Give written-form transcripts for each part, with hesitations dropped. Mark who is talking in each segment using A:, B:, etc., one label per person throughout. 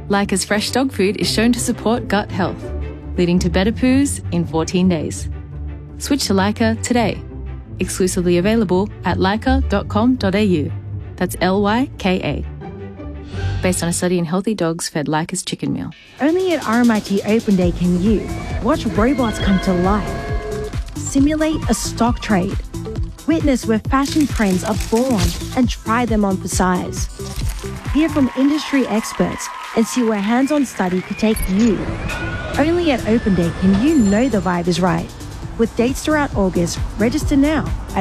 A: Leica's fresh dog food is shown to support gut health, leading to better poos in 14 days. Switch to Leica today. Exclusively available at leica.com.au. That's Lyka. Based on a study in healthy dogs fed Leica's chicken meal.
B: Only at RMIT Open Day can you watch robots come to life, simulate a stock trade, witness where fashion trends are born and try them on for size. Hear from industry experts and see where hands-on study could take you. Only at Open Day can you know the vibe is right. With dates throughout August, register now at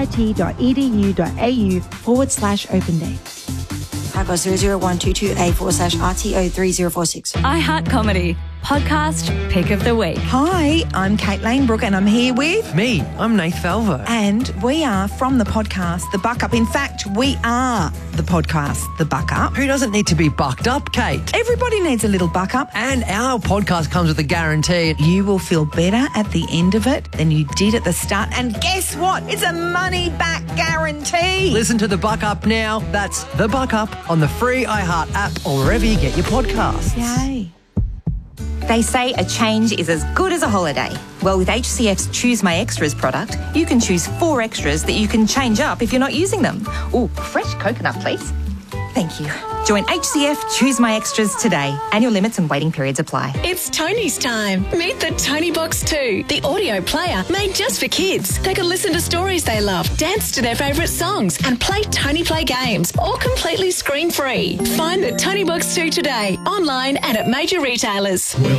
B: rmit.edu.au/Open Day.
C: Typo 00122A/RTO3046.
D: iHeart Comedy podcast pick of the week.
E: Hi, I'm Kate Lanebrook and I'm here with...
F: Me, I'm Nath Falvo.
E: And we are from the podcast, The Buck Up. In fact, we are the podcast, The Buck Up.
F: Who doesn't need to be bucked up, Kate?
E: Everybody needs a little buck up.
F: And our podcast comes with a guarantee.
E: You will feel better at the end of it than you did at the start. And guess what? It's a money-back guarantee.
F: Listen to The Buck Up now. That's The Buck Up on the free iHeart app or wherever you get your podcasts.
E: Yay.
G: They say a change is as good as a holiday. Well, with HCF's Choose My Extras product, you can choose 4 extras that you can change up if you're not using them. Ooh, fresh coconut, please. Thank you. Join HCF Choose My Extras today. Annual limits and waiting periods apply.
H: It's Tony's time. Meet the Tony Box 2, the audio player made just for kids. They can listen to stories they love, dance to their favourite songs, and play Tony Play games, all completely screen-free. Find the Tony Box 2 today, online and at major retailers.